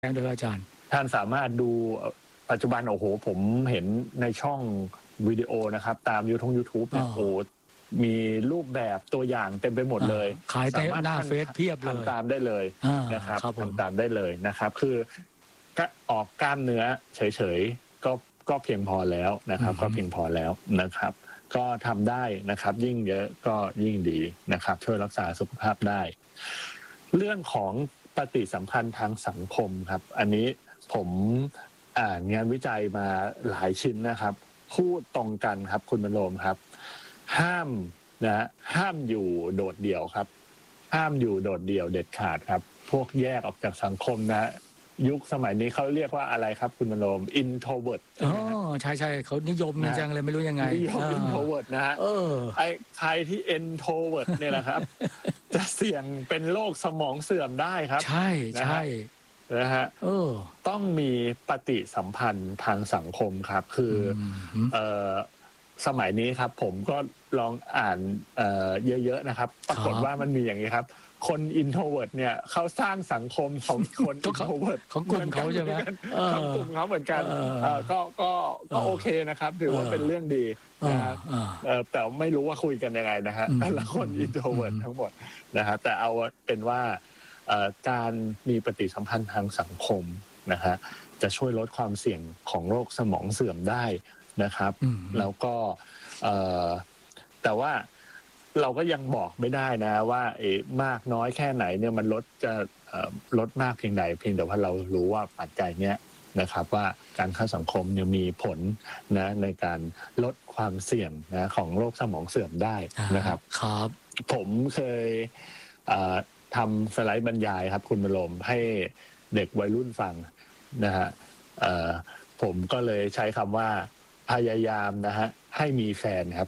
ดงโดยอาจารย์ท่านสามารถดูปัจจุบันโอ้โหผมเห็นในช่องวิดีโอนะครับตามYouTube เนี่ยโอ้มีรูปแบบตัวอย่างเต็มไปหมดเลยขายในหน้าเฟซเพียบเลยทำตามได้เลยนะครับทำตามได้เลยนะครับคือออกกล้ามเนื้อเฉยๆก็เพียงพอแล้วนะครับก็เพียงพอแล้วนะครับก็ทำได้นะครับยิ่งเยอะก็ยิ่งดีนะครับช่วยรักษาสุขภาพได้เรื่องของปฏิสัมพันธ์ทางสังคมครับอันนี้ผมอ่านงานวิจัยมาหลายชิ้นนะครับพูดตรงกันครับคุณบรรโลมครับห้ามอยู่โดดเดี่ยวครับห้ามอยู่โดดเดี่ยวเด็ดขาดครับพวกแยกออกจากสังคมนะยุคสมัยนี้เขาเรียกว่าอะไรครับคุณบรรโลม introvert ใช่เขานิยมจังเลยไม่รู้ยังไงนิยม introvert นะฮะใครที่ introvert เนี่ยนะครับจะเสี่ยงเป็นโรคสมองเสื่อมได้ครับใช่นะฮะต้องมีปฏิสัมพันธ์ทางสังคมครับคือสมัยนี้ครับผมก็ลองอ่านเยอะๆนะครับปรากฏว่ามันมีอย่างนี้ครับคนอินโทรเวิร์ตเนี่ยเขาสร้างสังคมของคนอินโทรเวิร์ตของกลุ่มเขาใช่ไหมของกลุ่มเขาเหมือนกันก็โอเคนะครับถือว่าเป็นเรื่องดีนะครับแต่ไม่รู้ว่าคุยกันยังไงนะฮะแต่ละคนอินโทรเวิร์ตทั้งหมดนะฮะแต่เอาเป็นว่าการมีปฏิสัมพันธ์ทางสังคมนะฮะจะช่วยลดความเสี่ยงของโรคสมองเสื่อมได้นะครับแล้วก็แต่ว่าเราก็ยังบอกไม่ได้นะว่ามากน้อยแค่ไหนเนี่ยมันลดมากเพียงใดเพียงแต่ว่าเรารู้ว่าปัจจัยเนี้ยนะครับว่าการเข้าสังคมเนี่ยมีผลนะในการลดความเสี่ยงนะของโรคสมองเสื่อมได้นะครับครับผมเคยทำสไลด์บรรยายครับคุณบรมให้เด็กวัยรุ่นฟังนะฮะผมก็เลยใช้คำว่าพยายามนะฮะให้มีแฟนครับ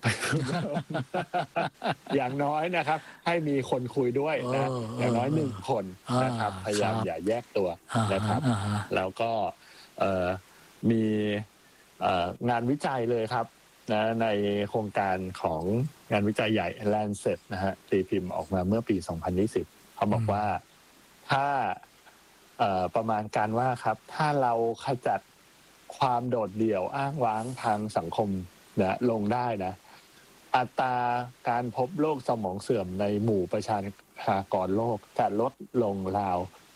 อย่างน้อยนะครับให้มีคนคุยด้วยนะอย่างน้อย1 คนนะครับพยายามอย่าแยกตัวนะครับแล้วก็มีงานวิจัยเลยครับนะในโครงการของงานวิจัยใหญ่ Lancet นะฮะตีพิมพ์ออกมาเมื่อปี 2020เขาบอกว่าถ้าประมาณการว่าครับถ้าเราขจัดความโดดเดี่ยวอ้างว้างทางสังคมนะลงได้นะอัตราการพบโรคสมองเสื่อมในหมู่ประชากรโลกจะลดลงราว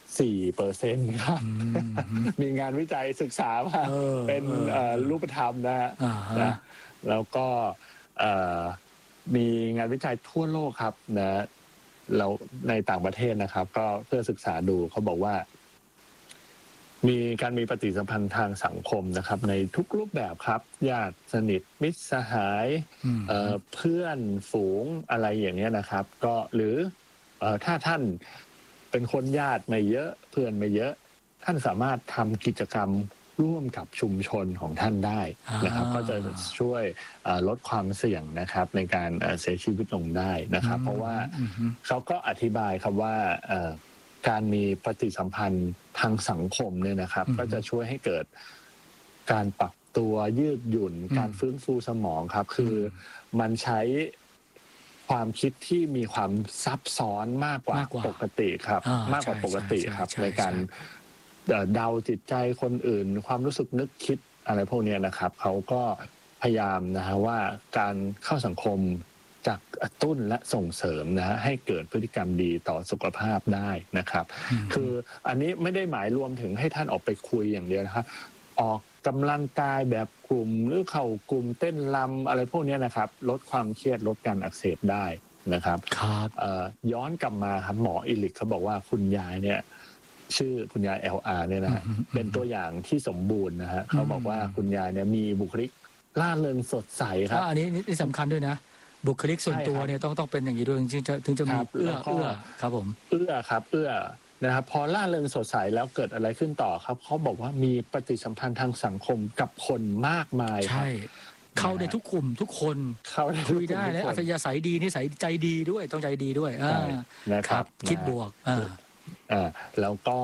4% ครับมีงานวิจัยศึกษามาเป็นรูปธรรมนะฮะแล้วก็มีงานวิจัยทั่วโลกครับนะแล้วในต่างประเทศนะครับก็เพื่อศึกษาดูเขาบอกว่ามีการมีปฏิสัมพันธ์ทางสังคมนะครับในทุกรูปแบบครับญาติสนิทมิตรสหายเพื่อนฝูงอะไรอย่างนี้นะครับก็หรือถ้าท่านเป็นคนญาติไม่เยอะเพื่อนไม่เยอะท่านสามารถทำกิจกรรมร่วมกับชุมชนของท่านได้นะครับก็จะช่วยลดความเสี่ยงนะครับในการเสียชีวิตลงได้นะครับเพราะว่าเขาก็อธิบายครับว่าการมีปฏิสัมพันธ์ทางสังคมเนี่ยนะครับก็จะช่วยให้เกิดการปรับตัวยืดหยุ่นการฟื้นฟูสมองครับคือมันใช้ความคิดที่มีความซับซ้อนมากกว่าปกติครับมากกว่าปกติครับในการเดาจิตใจคนอื่นความรู้สึกนึกคิดอะไรพวกนี้นะครับเขาก็พยายามนะฮะว่าการเข้าสังคมจากกระตุ้นและส่งเสริมนะฮะให้เกิดพฤติกรรมดีต่อสุขภาพได้นะครับคืออันนี้ไม่ได้หมายรวมถึงให้ท่านออกไปคุยอย่างเดียวนะครับออกกำลังกายแบบกลุ่มหรือเข้ากลุ่มเต้นรำอะไรพวกนี้นะครับลดความเครียดลดการอักเสบได้นะครับย้อนกลับมาครับหมออิลิกเขาบอกว่าคุณยายเนี่ยชื่อคุณยาย LR เนี่ยนะฮะเป็นตัวอย่างที่สมบูรณ์นะฮะเขาบอกว่าคุณยายเนี่ยมีบุคลิกร่าเริงสดใสครับอันนี้สำคัญด้วยนะบุคลิกส่วนตัวเนี่ยต้องเป็นอย่างนี้ด้วยถึงจะมีเอื้อครับผมเอื้อนะครับพอร่าเริงสดใสแล้วเกิดอะไรขึ้นต่อครับเขาบอกว่ามีปฏิสัมพันธ์ทางสังคมกับคนมากมายใช่เข้าได้ทุกกลุ่มทุกคนคุยได้และอัธยาศัยดีนิสัยใจดีด้วยต้องใจดีด้วยนะครับคิดบวกแล้วก็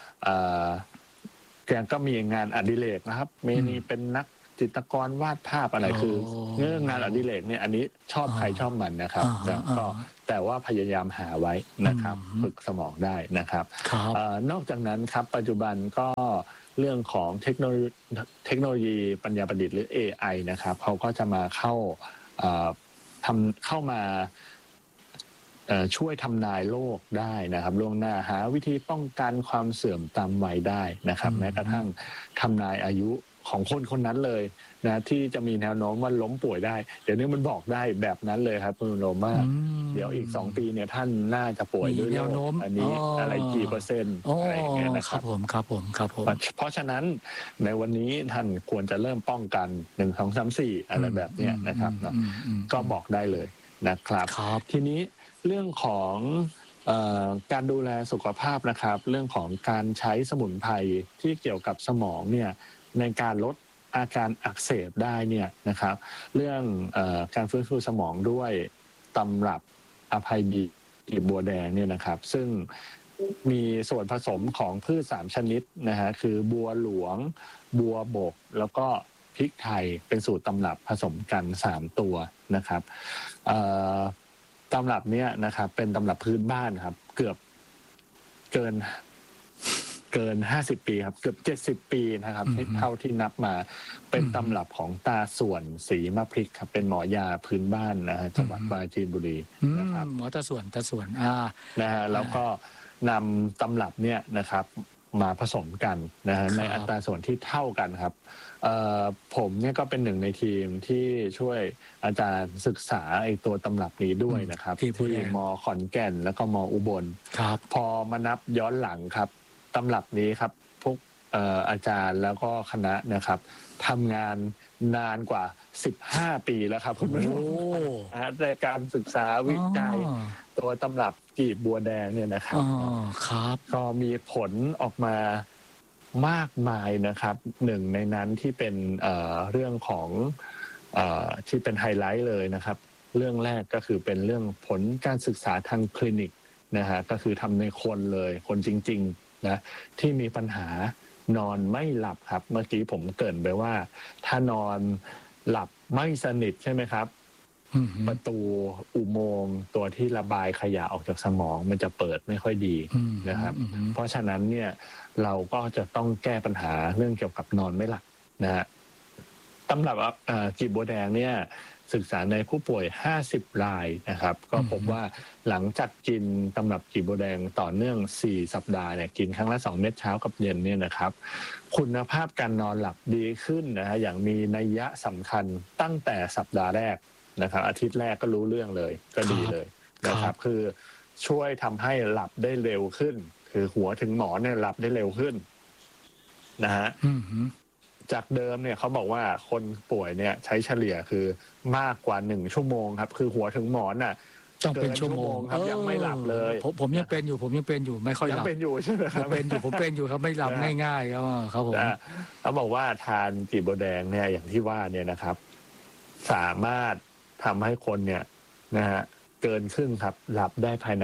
แกก็มีงานอดิเรกนะครับมีเป็นนักจิตรกรวาดภาพอะไรคือเรื่องงานอดิเรกเนี่ยอันนี้ชอบใครชอบมันนะครับแล้วก็แต่ว่าพยายามหาไว้นะครับฝึกสมองได้นะครับนอกจากนั้นครับปัจจุบันก็เรื่องของเทคโนโลยีปัญญาประดิษฐ์หรือ AI นะครับเขาก็จะมาเข้ามาช่วยทำนายโรคได้นะครับล่วงหน้าหาวิธีป้องกันความเสื่อมตามวัยได้นะครับแม้กระทั่งทำนายอายุของคนคนนั้นเลยนะที่จะมีแนวโน้มว่าล้มป่วยได้เดี๋ยวนี้มันบอกได้แบบนั้นเลยครับคุณโรมาเดี๋ยวอีก2 ปีเนี่ยท่านน่าจะป่วยด้วยโรคอันนี้อะไรกี่%อะไรอย่างเงี้ยนะครับครับผมเพราะฉะนั้นในวันนี้ท่านควรจะเริ่มป้องกัน1 2 3 4อะไรแบบเนี้ยนะครับเนาะก็บอกได้เลยนะครับทีนี้เรื่องของการดูแลสุขภาพนะครับเรื่องของการใช้สมุนไพรที่เกี่ยวกับสมองเนี่ยในการลดอาการอักเสบได้เนี่ยนะครับเรื่องการฟื้นฟูสมองด้วยตำรับอภัยดีกีบบัวแดงเนี่ยนะครับซึ่งมีส่วนผสมของพืช3 ชนิดนะฮะคือบัวหลวงบัวบกแล้วก็พริกไทยเป็นสูตรตำรับผสมกัน3 ตัวนะครับตำรับเนี้ยนะครับเป็นตำรับพื้นบ้านครับเกือบเกิน50 ปีครับเกือบ70 ปีนะครับเท่าที่นับมาเป็นตำรับของตาส่วนศรีมะพริกครับเป็นหมอยาพื้นบ้านนะฮะจังหวัดปราจีนบุรีนะครับหมอตาส่วนนะฮะแล้วก็นำตำรับเนี่ยนะครับมาผสมกันนะฮะในอัตราส่วนที่เท่ากันครับผมเนี่ยก็เป็นหนึ่งในทีมที่ช่วยอาจารย์ศึกษาไอ้ตัวตำรับนี้ด้วยนะครับที่ม.ขอนแก่นแล้วก็ม.อุบลพอมานับย้อนหลังครับตำรับนี้ครับพวกอาจารย์แล้วก็คณะนะครับทำงานนานกว่า15 ปีแล้วครับคุณผู้ชมในการศึกษาวิจัยตัวตำรับกีบบัวแดงเนี่ยนะครับก็มีผลออกมามากมายนะครับหนึ่งในนั้นที่เป็นเรื่องของที่เป็นไฮไลท์เลยนะครับเรื่องแรกก็คือเป็นเรื่องผลการศึกษาทางคลินิกนะฮะก็คือทำในคนเลยคนจริงๆนะที่มีปัญหานอนไม่หลับครับเมื่อกี้ผมเกริ่นไปว่าถ้านอนหลับไม่สนิทใช่ไหมครับประตูอุโมงค์ตัวที่ระบายขยะออกจากสมองมันจะเปิดไม่ค่อยดีนะครับเพราะฉะนั้นเนี่ยเราก็จะต้องแก้ปัญหาเรื่องเกี่ยวกับนอนไม่หลับนะฮะตำรับกีบบัวแดงเนี่ยศึกษาในผู้ป่วย50 รายนะครับก็พบว่าหลังจากกินตำรับกีบบัวแดงต่อเนื่อง4 สัปดาห์เนี่ยกินครั้งละ2 เม็ดเช้ากับเย็นเนี่ยนะครับคุณภาพการนอนหลับดีขึ้นนะฮะอย่างมีนัยยะสำคัญตั้งแต่สัปดาห์แรกนะครับอาทิตย์แรกก็รู้เรื่องเลยก็ดีเลยนะครับคือช่วยทำให้หลับได้เร็วขึ้นคือหัวถึงหมอนเนี่ยหลับได้เร็วขึ้นนะฮะจากเดิมเนี่ยเขาบอกว่าคนป่วยเนี่ยใช้เฉลี่ยคือมากกว่า1 ชั่วโมงครับคือหัวถึงหมอนน่ะต้องเป็นชั่วโมงครับยังไม่หลับเลยผมยังเป็นอยู่ไม่ค่อยหลับยังเป็นอยู่ใช่ไหมครับผมเป็นอยู่ครับไม่หลับง่ายๆครับผมเขาบอกว่าทานกีบบัวแดงเนี่ยอย่างที่ว่าเนี่ยนะครับสามารถทำให้คนเนี่ยนะฮะเกินครึ่งครับหลับได้ภายใน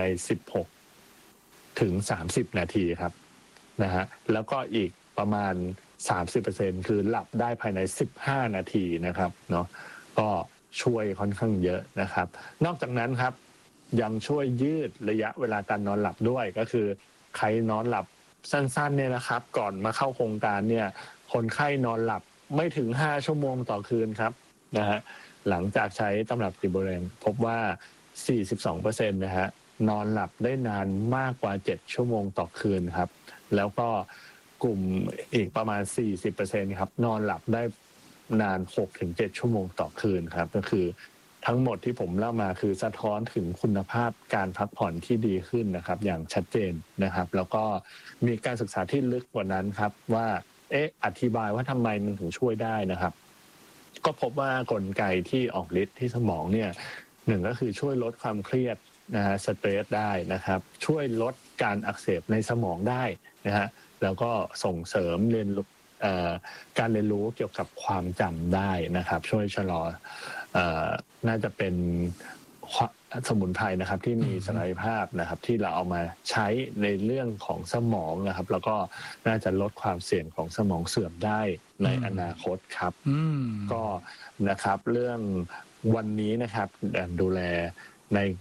16 ถึง 30 นาทีครับนะฮะแล้วก็อีกประมาณ30% คือหลับได้ภายใน15 นาทีนะครับเนาะก็ช่วยค่อนข้างเยอะนะครับนอกจากนั้นครับยังช่วยยืดระยะเวลาการนอนหลับด้วยก็คือใครนอนหลับสั้นๆเนี่ยนะครับก่อนมาเข้าโครงการเนี่ยคนไข้นอนหลับไม่ถึง5 ชั่วโมงต่อคืนครับนะฮะหลังจากใช้ตำรับกีบบัวแดงพบว่า 42% นะฮะนอนหลับได้นานมากกว่า7 ชั่วโมงต่อคืนครับแล้วก็กลุ่มอีกประมาณ 40% ครับนอนหลับได้นาน 6-7 ชั่วโมงต่อคืนครับก็คือทั้งหมดที่ผมเล่ามาคือสะท้อนถึงคุณภาพการพักผ่อนที่ดีขึ้นนะครับอย่างชัดเจนนะครับแล้วก็มีการศึกษาที่ลึกกว่านั้นครับว่าอธิบายว่าทำไมมันถึงช่วยได้นะครับก็พบว่ากลไกที่ออกฤทธิ์ที่สมองเนี่ยหนึ่งก็คือช่วยลดความเครียดนะฮะสเตรสได้นะครับช่วยลดการอักเสบในสมองได้นะฮะแล้วก็ส่งเสริมการเรียนรู้เกี่ยวกับความจำได้นะครับช่วยชะลอน่าจะเป็นสมุนไพรนะครับที่มีศักยภาพนะครับที่เราเอามาใช้ในเรื่องของสมองนะครับแล้วก็น่าจะลดความเสี่ยงของสมองเสื่อมได้ในอนาคตครับก็นะครับเรื่องวันนี้นะครับดูแลใน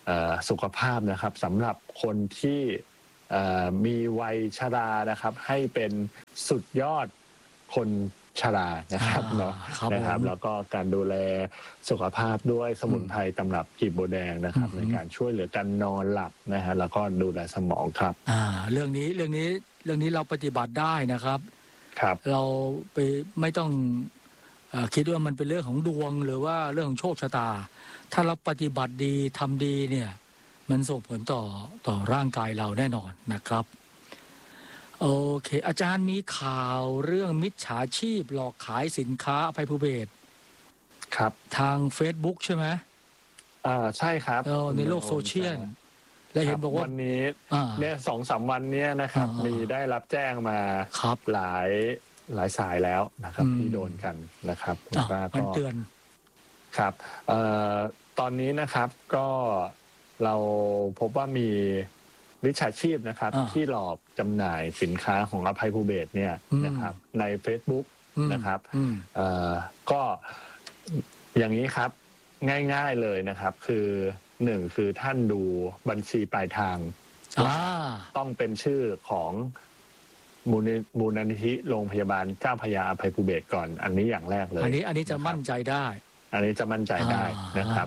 สุขภาพนะครับสำหรับคนที่มีวัยชรานะครับให้เป็นสุดยอดคนชรานะครับเนาะนะครับแล้วก็การดูแลสุขภาพด้วยสมุนไพรตำรับกลีบบัวแดงนะครับในการช่วยเหลือการนอนหลับนะฮะแล้วก็ดูแลสมองครับเรื่องนี้เราปฏิบัติได้นะครับครับเราไปไม่ต้องคิดว่ามันเป็นเรื่องของดวงหรือว่าเรื่องของโชคชะตาถ้าเราปฏิบัติดีทำดีเนี่ยมันส่งผลต่อร่างกายเราแน่นอนนะครับโอเคอาจารย์มีข่าวเรื่องมิจฉาชีพหลอกขายสินค้าอภัยภูเบศรครับทาง Facebook ใช่ไหมใช่ครับในโลกโซเชียลและเห็นบอกว่าวันนี้เนี่ย 2-3 วันเนี้ยนะครับมีได้รับแจ้งมาหลายสายแล้วนะครับที่โดนกันนะครับก็เตือนครับตอนนี้นะครับก็เราพบว่ามีมิจฉาชีพนะครับที่หลอกจำหน่ายสินค้าของอภัยภูเบศรเนี่ยนะครับใน Facebook นะครับก็อย่างนี้ครับง่ายๆเลยนะครับคือ1คือท่านดูบัญชีปลายทางต้องเป็นชื่อของมูลนิธิโรงพยาบาลเจ้าพระยาอภัยภูเบศรก่อนอันนี้อย่างแรกเลยอันนี้จะมั่นใจได้นะครับ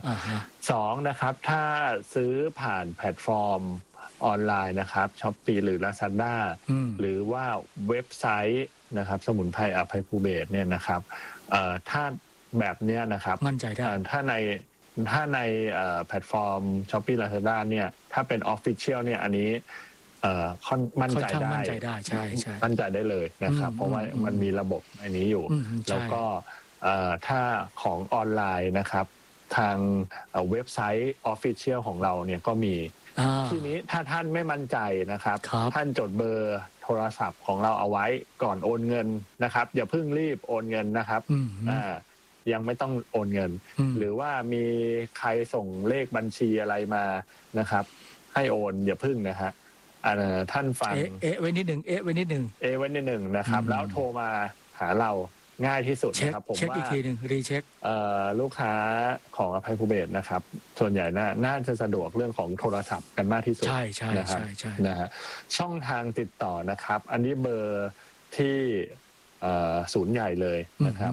2นะครับถ้าซื้อผ่านแพลตฟอร์มออนไลน์นะครับ Shopee หรือ Lazada หรือว่าเว็บไซต์นะครับสมุนไพรอภัยภูเบศรเนี่ยนะครับถ้าแบบเนี้ยนะครับมั่นใจได้ถ้าในแพลตฟอร์ม Shopee Lazada เนี่ยถ้าเป็น Official เนี่ยอันนี้มั่นใจได้ใช่มั่นใจได้เลยนะครับเพราะว่ามันมีระบบอันนี้อยู่แล้วก็ถ้าของออนไลน์นะครับทางเว็บไซต์ Official ของเราเนี่ยก็มีทีนี้ถ้าท่านไม่มั่นใจนะครับท่านจดเบอร์โทรศัพท์ของเราเอาไว้ก่อนโอนเงินนะครับอย่าเพิ่งรีบโอนเงินนะครับยังไม่ต้องโอนเงินหรือว่ามีใครส่งเลขบัญชีอะไรมานะครับให้โอนอย่าพึ่งนะฮะท่านฟังไว้นิดหนึ่งนะครับแล้วโทรมาหาเราง่ายที่สุดนะครับผมว่าเช็คอีกทีนึงรีเช็คลูกค้าของอภัยภูเบศรนะครับส่วนใหญ่น่าจะสะดวกเรื่องของโทรศัพท์กันมากที่สุดใช่นะครับนะฮะช่องทางติดต่อนะครับอันนี้เบอร์ที่ศูนย์ใหญ่เลยนะครับ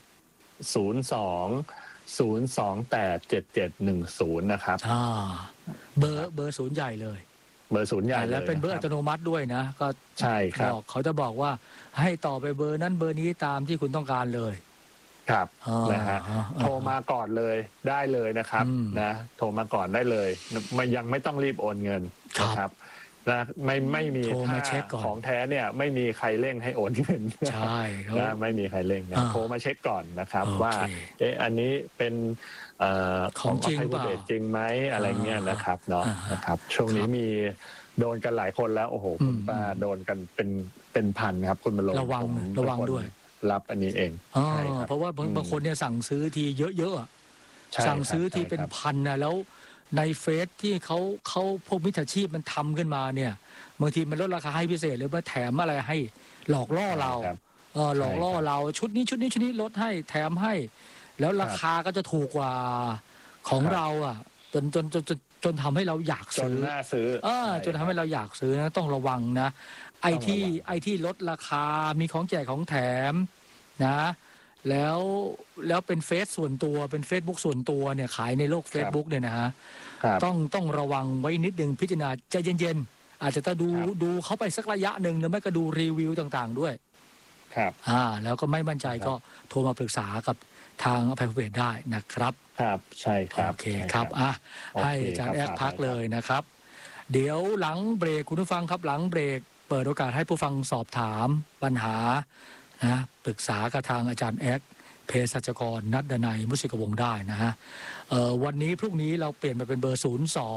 02-028-7710นะครับเบอร์ศูนย์ใหญ่เลยเบอร์ศูนย์ใหญ่แล้วเป็นเบอร์อัตโนมัติด้วยนะก็ใช่ครับเขาจะบอกว่าให้ต่อไปเบอร์นั้นเบอร์นี้ตามที่คุณต้องการเลยครับนะฮะโทรมาก่อนเลยได้เลยนะครับนะโทรมาก่อนได้เลยยังไม่ต้องรีบโอนเงินนะครับนะไม่มีของแท้เนี่ยไม่มีใครเร่งให้โอนเงินใช่นะไม่มีใครเร่งนะโทรมาเช็คก่อนนะครับว่าอันนี้เป็นของอภัยภูเบศรจริงไหมอะไรเงี้ยนะครับเนาะนะครับช่วงนี้มีโดนกันหลายคนแล้วโอ้โหคุณป้าโดนกันเป็นพันครับคุณมาลงระวังด้วยรับอันนี้เองเพราะว่าบางคนเนี่ยสั่งซื้อทีเยอะๆสั่งซื้อทีเป็นพันนะแล้วในเฟซที่เขาพวกมิจฉาชีพมันทำขึ้นมาเนี่ยบางทีมันลดราคาให้พิเศษหรือว่าแถมอะไรให้หลอกล่อเราหลอกล่อเราชุดนี้ลดให้แถมให้แล้วราคาก็จะถูกกว่าของเราอ่ะจนทำให้เราอยากซื้อจนทำให้เราอยากซื้อนะต้องระวังนะไอ้ที่ลดราคามีของแจกของแถมนะแล้วเป็นเฟซส่วนตัวเป็น Facebook ส่วนตัวเนี่ยขายในโลก Facebook เนี่ยนะฮะต้องระวังไว้นิดนึงพิจารณาใจเย็นๆอาจจะต้องดูเขาไปสักระยะหนึ่งหรือไม่ก็ดูรีวิวต่างๆด้วยครับแล้วก็ไม่มั่นใจก็โทรมาปรึกษากับทางอภัยภูเบศรได้นะครับครับใช่ครับโอเคครับให้อาจารย์แอดพักเลยนะครับเดี๋ยวหลังเบรกคุณผู้ฟังครับหลังเบรกเปิดโอกาสให้ผู้ฟังสอบถามปัญหานะปรึกษากับทางอาจารย์แอดเภสัชกรนัดดนัยมุสิกวงศ์ได้นะฮะวันนี้พรุ่งนี้เราเปลี่ยนมาเป็นเบอร์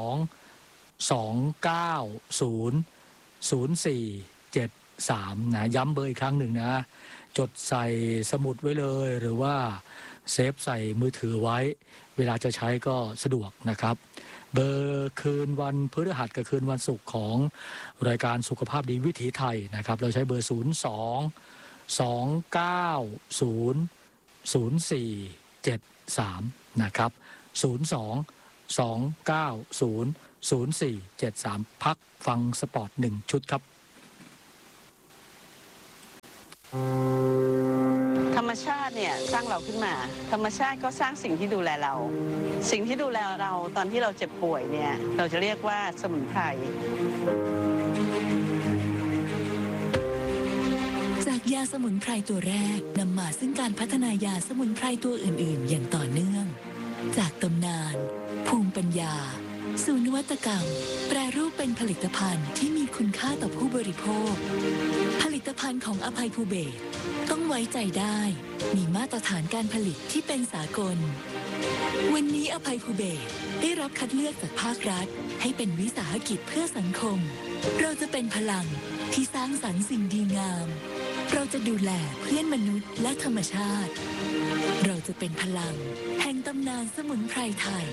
02-290-0473นะย้ำเบอร์อีกครั้งหนึ่งนะจดใส่สมุดไว้เลยหรือว่าเซฟใส่มือถือไว้เวลาจะใช้ก็สะดวกนะครับเบอร์คืนวันพฤหัสกับคืนวันศุกร์ของรายการสุขภาพดีวิถีไทยนะครับเราใช้เบอร์02-290-0473นะครับ 089000473พักฟังสปอร์ต1ชุดครับธรรมชาติเนี่ยสร้างเราขึ้นมาธรรมชาติก็สร้างสิ่งที่ดูแลเราสิ่งที่ดูแลเราตอนที่เราเจ็บป่วยเนี่ยเราจะเรียกว่าสมุนไพรจากยาสมุนไพรตัวแรกนำมาซึ่งการพัฒนายาสมุนไพรตัวอื่นๆอย่างต่อเนื่องจากตำนานภูมิปัญญาสู่นวัตกรรมแปรรูปเป็นผลิตภัณฑ์ที่มีคุณค่าต่อผู้บริโภคผลิตภัณฑ์ของอภัยภูเบศรต้องไว้ใจได้มีมาตรฐานการผลิตที่เป็นสากลวันนี้อภัยภูเบศรได้รับคัดเลือกจากภาครัฐให้เป็นวิสาหกิจเพื่อสังคมเราจะเป็นพลังที่สร้างสรรค์สิ่งดีงามเราจะดูแลเพื่อนมนุษย์และธรรมชาติเราจะเป็นพลังแห่งตำนานสมุนไพรไทย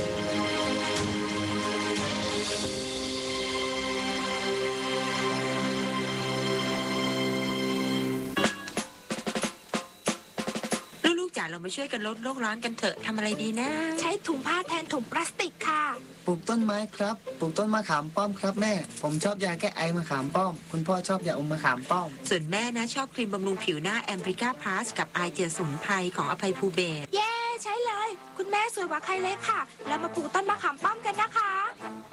เรามาช่วยกันลดโลกร้อนกันเถอะทำอะไรดีนะใช้ถุงผ้าแทนถุงพลาสติกค่ะปลูกต้นไม้ครับปลูกต้นมะขามป้อมครับแม่ผมชอบยาแก้ไอมะขามป้อมคุณพ่อชอบยาอมมะขามป้อมส่วนแม่นะชอบครีมบำรุงผิวหน้าแอมริกาพลัสกับไอเจลสมุนไพรของอภัยภูเบศรเย้ใช้เลยคุณแม่สวยกว่าใครเลยค่ะเรามาปลูกต้นมะขามป้อมกันนะคะ